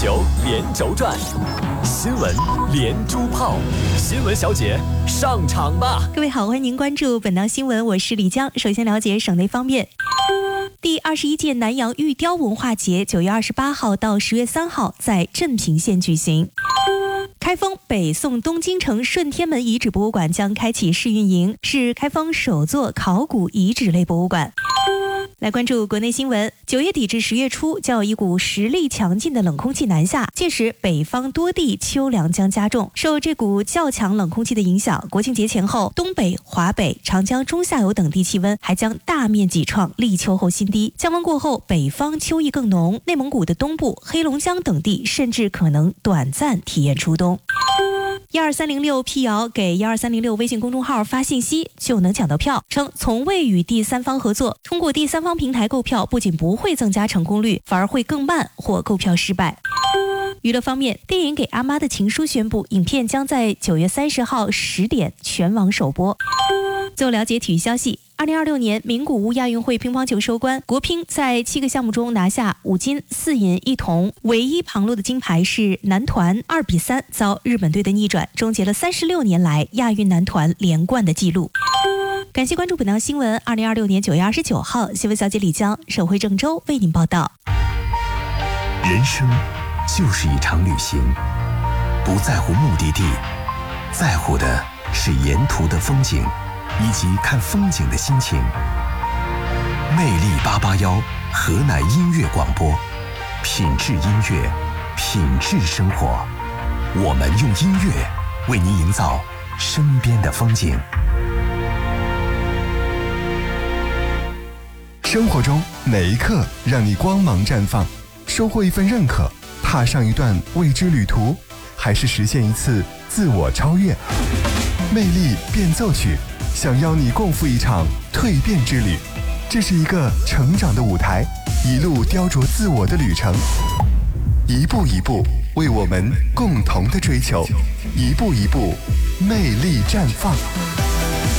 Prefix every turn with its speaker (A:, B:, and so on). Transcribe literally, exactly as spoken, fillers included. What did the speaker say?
A: 球连轴转，新闻连珠炮，新闻小姐上场吧！
B: 各位好，欢迎您关注本档新闻，我是李江。首先了解省内方面。第二十一届南阳玉雕文化节九月二十八号到十月三号在镇平县举行。开封北宋东京城顺天门遗址博物馆将开启试运营，是开封首座考古遗址类博物馆。来关注国内新闻，九月底至十月初，将有一股实力强劲的冷空气南下，届时北方多地秋凉将加重。受这股较强冷空气的影响，国庆节前后，东北、华北、长江中下游等地气温还将大面积创立秋后新低。降温过后，北方秋意更浓，内蒙古的东部、黑龙江等地甚至可能短暂体验初冬。一二三零六辟谣给一二三零六微信公众号发信息就能抢到票，称从未与第三方合作，通过第三方平台购票不仅不会增加成功率，反而会更慢或购票失败。娱乐方面，电影《给阿妈的情书》宣布，影片将在九月三十号十点全网首播。最后了解体育消息，二零二六年名古屋亚运会乒乓球收官，国乒在七个项目中拿下五金四银一铜，唯一旁落的金牌是男团二比三遭日本队的逆转，终结了三十六年来亚运男团连冠的纪录。感谢关注本档新闻，二零二六年九月二十九号，新闻小姐李江省会郑州为您报道。
C: 人生就是一场旅行，不在乎目的地，在乎的是沿途的风景以及看风景的心情。魅力八八幺河南音乐广播，品质音乐，品质生活。我们用音乐为您营造身边的风景。
D: 生活中哪一刻让你光芒绽放？收获一份认可，踏上一段未知旅途，还是实现一次自我超越？魅力变奏曲想邀你共赴一场蜕变之旅，这是一个成长的舞台，一路雕琢自我的旅程，一步一步为我们共同的追求，一步一步魅力绽放。